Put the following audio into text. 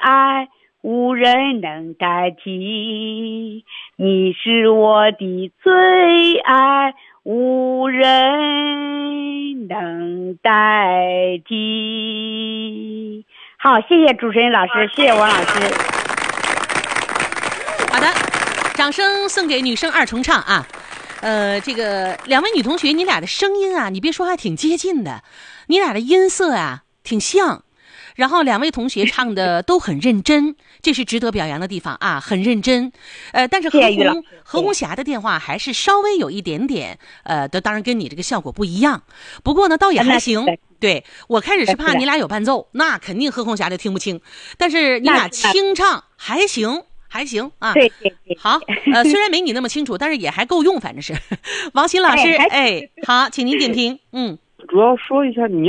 爱无人能代替，你是我的最爱无人能代替。好，谢谢主持人老师，谢谢王老师。 好的，掌声送给女生二重唱啊！这个两位女同学，你俩的声音啊，你别说还挺接近的，你俩的音色啊挺像，然后两位同学唱的都很认真，这是值得表扬的地方啊，很认真。但是何红霞的电话还是稍微有一点点，当然跟你这个效果不一样，不过呢倒也还行。对，我开始是怕你俩有伴奏，那肯定何红霞就听不清，但是你俩清唱还行。还行啊， 对， 好，虽然没你那么清楚，但是也还够用，反正是。王鑫老师，好，请您点评。 主要说一下你